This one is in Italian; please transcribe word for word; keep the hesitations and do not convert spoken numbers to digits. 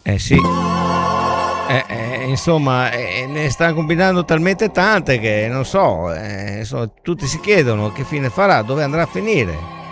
Eh sì. Eh, eh, insomma, eh, ne sta combinando talmente tante che non so, eh, insomma, tutti si chiedono che fine farà, dove andrà a finire.